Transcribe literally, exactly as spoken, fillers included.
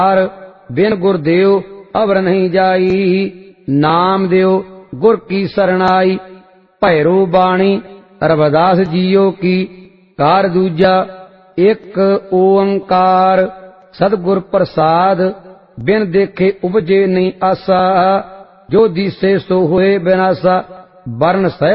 बिन गुर देव अवर नहीं जाई। नाम देव गुर की सरणाई। भैरो बाणी रविदास जियो की। कार दूजा एक ओंकार। सतगुर प्रसाद बिन देखे उपजे नहीं आसा। जो दिसे सो होए बिनासा। वर्ण